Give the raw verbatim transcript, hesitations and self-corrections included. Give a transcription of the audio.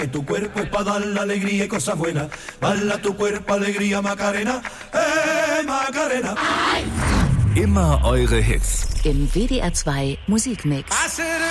Que tu cuerpo es para dar la alegría y cosas buenas. Bala tu cuerpo, alegría, Macarena. Eh, Macarena. Immer eure Hits. Im W D R zwei Musikmix. I said